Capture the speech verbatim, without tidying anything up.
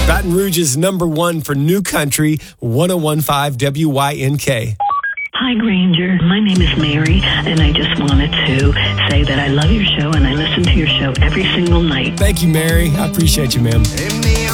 Baton Rouge's number one for new country, one oh one point five W Y N K. Hi, Granger. My name is Mary, and I just wanted to say that I love your show, and I listen to your show every single night. Thank you, Mary. I appreciate you, ma'am.